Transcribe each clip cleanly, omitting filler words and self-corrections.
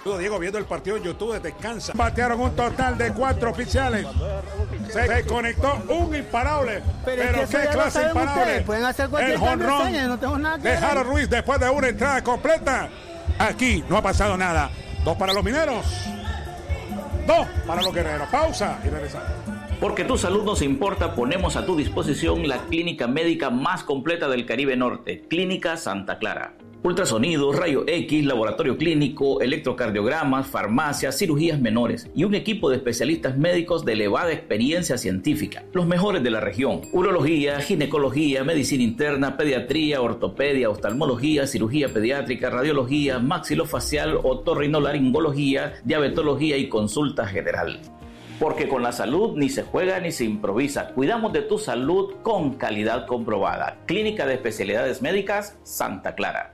Diego, viendo el partido en YouTube, descansa. Batearon un total de 4 oficiales. Se conectó un imparable. Pero qué clase imparable. Pueden hacer cualquier jonrón no tengo nada que de Harold Ruiz después de una entrada completa. Aquí no ha pasado nada. 2 para los mineros. 2 para los guerreros. Pausa y regresamos. Porque tu salud nos importa, ponemos a tu disposición la clínica médica más completa del Caribe Norte, Clínica Santa Clara. Ultrasonido, rayo X, laboratorio clínico, electrocardiogramas, farmacias, cirugías menores y un equipo de especialistas médicos de elevada experiencia científica. Los mejores de la región. Urología, ginecología, medicina interna, pediatría, ortopedia, oftalmología, cirugía pediátrica, radiología, maxilofacial, otorrinolaringología, diabetología y consulta general. Porque con la salud ni se juega ni se improvisa. Cuidamos de tu salud con calidad comprobada. Clínica de Especialidades Médicas Santa Clara.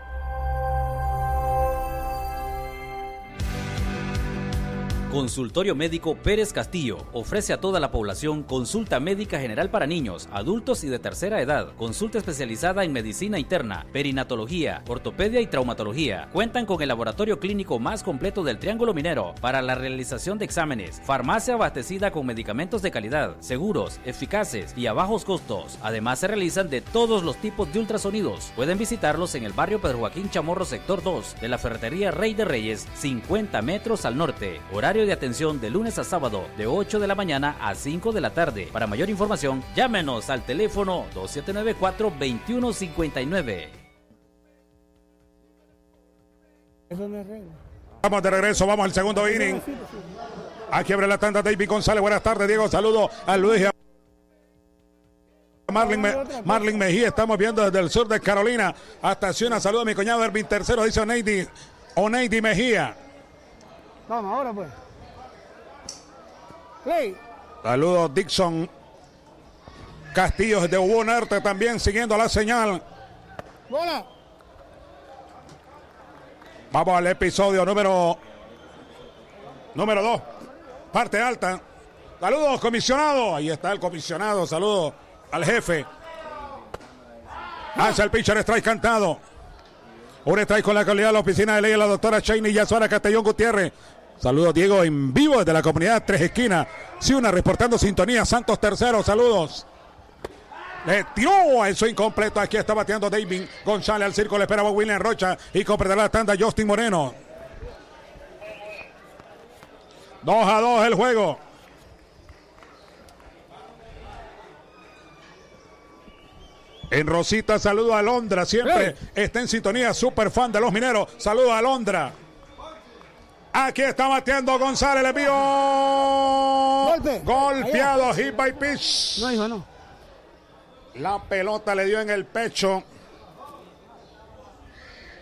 Consultorio Médico Pérez Castillo ofrece a toda la población consulta médica general para niños, adultos y de tercera edad, consulta especializada en medicina interna, perinatología, ortopedia y traumatología. Cuentan con el laboratorio clínico más completo del Triángulo Minero para la realización de exámenes, farmacia abastecida con medicamentos de calidad, seguros, eficaces y a bajos costos. Además se realizan de todos los tipos de ultrasonidos. Pueden visitarlos en el barrio Pedro Joaquín Chamorro, sector 2 de la ferretería Rey de Reyes, 50 metros al norte. Horario de atención de lunes a sábado de 8 de la mañana a 5 de la tarde. Para mayor información, llámenos al teléfono 2794-2159. Vamos de regreso, vamos al segundo inning. Aquí abre la tanda David González. Buenas tardes, Diego. Saludo a Luis Marlin Mejía. Estamos viendo desde el sur de Carolina hasta Ciuna. Saludo a mi cuñado Ervin Tercero, dice Oneidi Mejía. Vamos, ahora pues. Play. Saludos Dixon Castillo de Hubo Norte también siguiendo la señal. Bola. Vamos al episodio número 2. Parte alta. Saludos, comisionado. Ahí está el comisionado. Saludos al jefe. Hace el pitcher, strike cantado. Un strike con la calidad de la oficina de ley de la doctora Cheney Yazuara Castellón Gutiérrez. Saludos, Diego, en vivo desde la comunidad Tres Esquinas. Ciuna reportando sintonía. Santos Tercero, saludos. Le tiró eso incompleto. Aquí está bateando David González al circo. Le esperaba William Rocha y completará la tanda Justin Moreno. 2-2 el juego. En Rosita, saludo a Alondra. Siempre está en sintonía. Super fan de los mineros. Saludo a Alondra. Aquí está bateando González, le envió. Golpeado, hit by pitch. No, hijo, no. La pelota le dio en el pecho.